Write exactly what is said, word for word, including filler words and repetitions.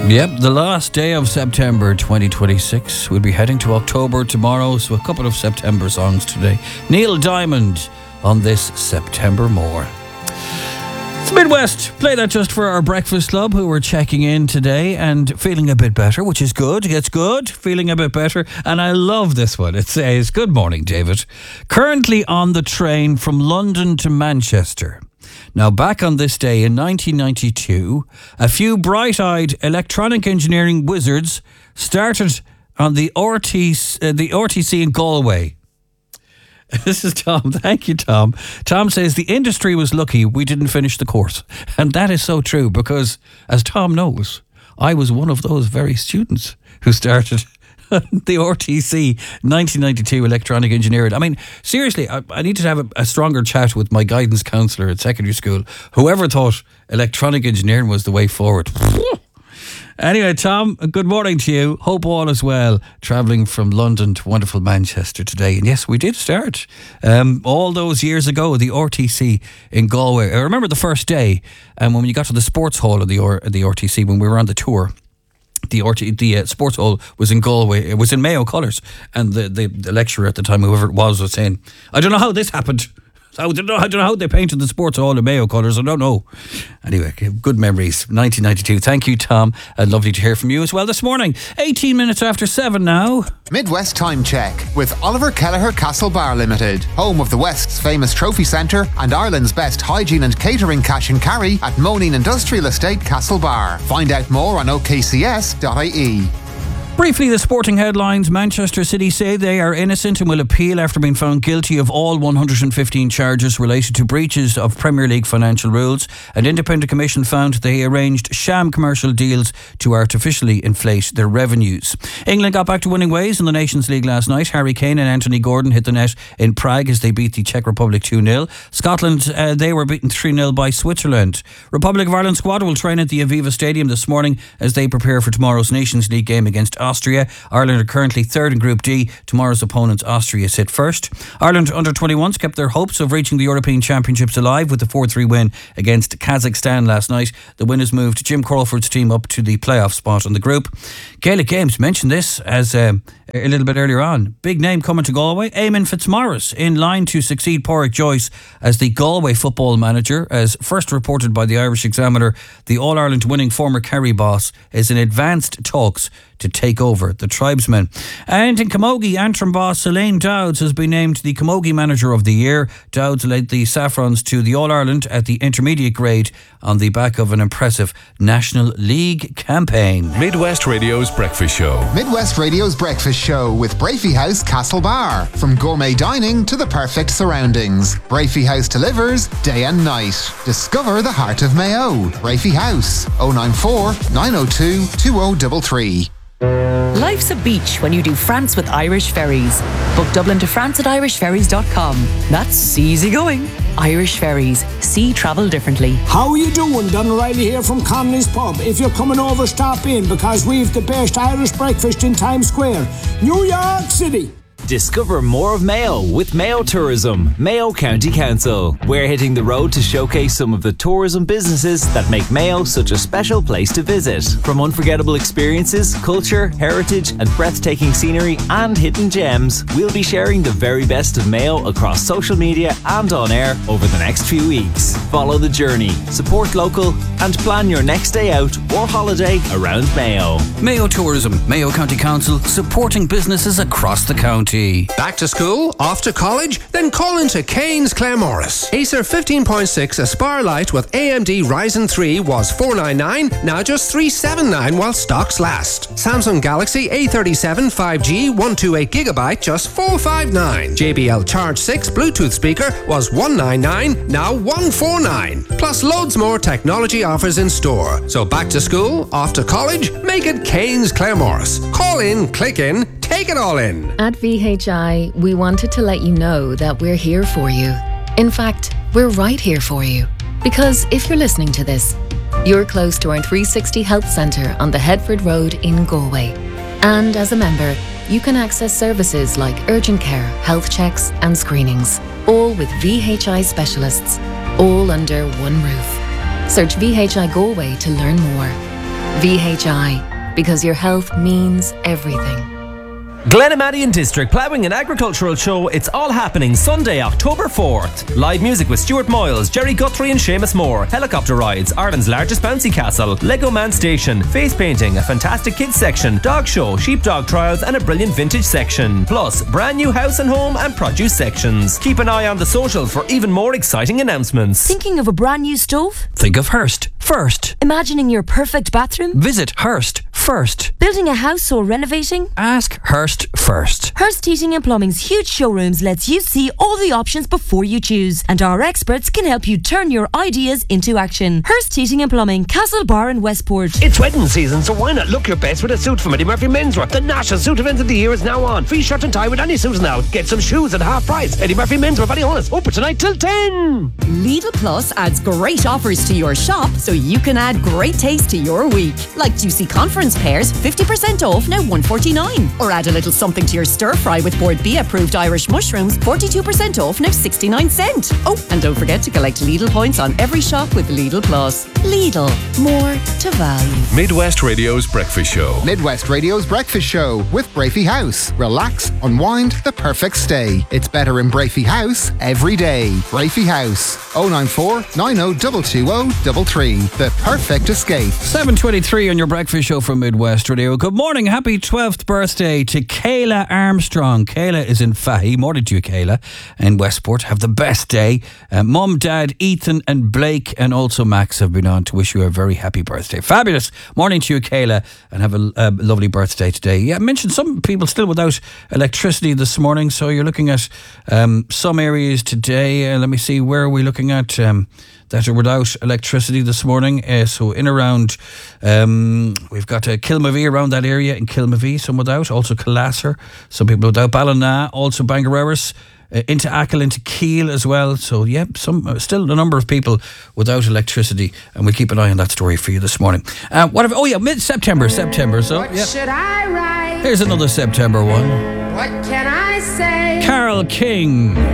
Yep, the last day of September twenty twenty-six. We'll be heading to October tomorrow, so a couple of September songs today. Neil Diamond on this September More. It's Midwest. Play that just for our breakfast club who are checking in today and feeling a bit better, which is good. It's good, feeling a bit better. And I love this one. It says, "Good morning, David. Currently on the train from London to Manchester. Now, back on this day in nineteen ninety-two, a few bright-eyed electronic engineering wizards started on the R T C, uh, the R T C in Galway." This is Tom. Thank you, Tom. Tom says, "The industry was lucky we didn't finish the course." And that is so true because, as Tom knows, I was one of those very students who started the R T C nineteen ninety-two electronic engineering. I mean, seriously, I, I need to have a, a stronger chat with my guidance counsellor at secondary school. Whoever thought electronic engineering was the way forward. Anyway, Tom, good morning to you. Hope all is well. Travelling from London to wonderful Manchester today. And yes, we did start um, all those years ago, the R T C in Galway. I remember the first day um, when you got to the sports hall of the, R- the R T C when we were on the tour. The R T, the uh, sports hall was in Galway. It was in Mayo colours, and the, the, the lecturer at the time, whoever it was, was saying, "I don't know how this happened. I don't know, I don't know how they painted the sports hall in Mayo colours. I don't know." Anyway, good memories. nineteen ninety-two. Thank you, Tom. Uh, lovely to hear from you as well this morning. eighteen minutes after seven now. Midwest Time Check with Oliver Kelleher Castlebar Limited, home of the West's famous trophy centre and Ireland's best hygiene and catering cash and carry at Moneen Industrial Estate, Castlebar. Find out more on o k c s dot i e. Briefly, the sporting headlines. Manchester City say they are innocent and will appeal after being found guilty of all one hundred fifteen charges related to breaches of Premier League financial rules. An independent commission found they arranged sham commercial deals to artificially inflate their revenues. England got back to winning ways in the Nations League last night. Harry Kane and Anthony Gordon hit the net in Prague as they beat the Czech Republic two nil. Scotland, uh, they were beaten three nil by Switzerland. Republic of Ireland squad will train at the Aviva Stadium this morning as they prepare for tomorrow's Nations League game against Austria. Ireland are currently third in Group D. Tomorrow's opponents, Austria, sit first. Ireland under twenty-ones kept their hopes of reaching the European Championships alive with the four three win against Kazakhstan last night. The winners moved Jim Crawford's team up to the playoff spot in the group. Gaelic Games mentioned this as um, a little bit earlier on. Big name coming to Galway. Eamon Fitzmaurice in line to succeed Pádraig Joyce as the Galway football manager. As first reported by the Irish Examiner, the All-Ireland winning former Kerry boss is in advanced talks to take over the Tribesmen. And in Camogie, Antrim boss Elaine Dowds has been named the Camogie Manager of the Year. Dowds led the Saffrons to the All-Ireland at the intermediate grade on the back of an impressive National League campaign. Midwest Radio's Breakfast Show. Midwest Radio's Breakfast Show with Brafey House Castlebar. From gourmet dining to the perfect surroundings, Brafey House delivers day and night. Discover the heart of Mayo. Brafey House, oh nine four, nine oh two, two oh three three. Life's a beach when you do France with Irish Ferries. Book Dublin to France at irish ferries dot com. That's easy going. Irish Ferries. See travel differently. How are you doing? Don O'Reilly here from Connolly's Pub. If you're coming over, stop in because we've the best Irish breakfast in Times Square, New York City. Discover more of Mayo with Mayo Tourism, Mayo County Council. We're hitting the road to showcase some of the tourism businesses that make Mayo such a special place to visit. From unforgettable experiences, culture, heritage and breathtaking scenery and hidden gems, we'll be sharing the very best of Mayo across social media and on air over the next few weeks. Follow the journey, support local and plan your next day out or holiday around Mayo. Mayo Tourism, Mayo County Council, supporting businesses across the county. Back to school? Off to college? Then call into Kane's Claremorris. Acer fifteen point six Aspire Lite with A M D Ryzen three was four ninety-nine, now just three seventy-nine while stocks last. Samsung Galaxy A thirty-seven five G one twenty-eight gigabyte just four fifty-nine. J B L Charge six Bluetooth speaker was one ninety-nine, now one forty-nine. Plus loads more technology offers in store. So back to school? Off to college? Make it Kane's Claremorris. Call in, click in, take it all in. At V H I, we wanted to let you know that we're here for you. In fact, we're right here for you. Because if you're listening to this, you're close to our three sixty Health Centre on the Headford Road in Galway. And as a member, you can access services like urgent care, health checks and screenings, all with V H I specialists, all under one roof. Search V H I Galway to learn more. V H I, because your health means everything. Glenamadian District Ploughing and Agricultural Show. It's all happening Sunday, October fourth. Live music with Stuart Moyles, Jerry Guthrie and Seamus Moore. Helicopter rides, Ireland's largest bouncy castle, Lego Man Station, face painting, a fantastic kids section, dog show, sheepdog trials and a brilliant vintage section. Plus, brand new house and home and produce sections. Keep an eye on the socials for even more exciting announcements. Thinking of a brand new stove? Think of Hearst first. Imagining your perfect bathroom? Visit Hearst first. Building a house or renovating? Ask Hearst first. Hearst Heating and Plumbing's huge showrooms lets you see all the options before you choose, and our experts can help you turn your ideas into action. Hearst Heating and Plumbing, Castlebar and Westport. It's wedding season, so why not look your best with a suit from Eddie Murphy Menswear? The national suit event of the year is now on. Free shirt and tie with any suits now. Get some shoes at half price. Eddie Murphy Menswear, very honest. Open tonight till ten. Lidl Plus adds great offers to your shop so you can add great taste to your week. Like juicy conference pears, fifty percent off now one forty-nine. Or add a little something to your stir fry with Board B approved Irish mushrooms, forty-two percent off now sixty-nine cent. Oh, and don't forget to collect Lidl points on every shop with Lidl Plus. Lidl, more to value. Midwest Radio's Breakfast Show. Midwest Radio's Breakfast Show with Brafey House. Relax, unwind, the perfect stay. It's better in Brafey House every day. Brafey House, oh nine four, nine oh two two oh three three. The perfect escape. seven twenty-three on your Breakfast Show from Midwest Radio. Good morning. Happy twelfth birthday to Kayla Armstrong. Kayla is in Fahy. Morning to you, Kayla. In Westport. Have the best day. Uh, Mum, Dad, Ethan and Blake and also Max have been on to wish you a very happy birthday. Fabulous. Morning to you, Kayla, and have a, a lovely birthday today. Yeah, I mentioned some people still without electricity this morning, so you're looking at um, some areas today. Uh, let me see, where are we looking at? Um, that are without electricity this morning. Uh, so in around, um, we've got uh, Kilmavee around that area in Kilmavee, some without. Also Calasser, some people without. Ballina, also Bangareras, uh, into Achill, into Keele as well. So yeah, some uh, still a number of people without electricity, and we'll keep an eye on that story for you this morning. Uh, what have, oh yeah, mid-September, September. So What yeah. should I write? Here's another September one. What can I say? Carole King.